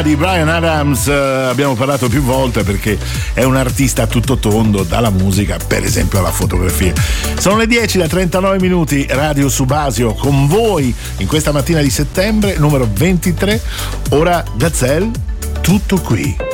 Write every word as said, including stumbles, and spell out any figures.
Di Bryan Adams eh, abbiamo parlato più volte perché è un artista a tutto tondo, dalla musica per esempio alla fotografia. Sono le dieci da trentanove minuti, Radio Subasio con voi in questa mattina di settembre, numero ventitré. Ora Gazelle, tutto qui.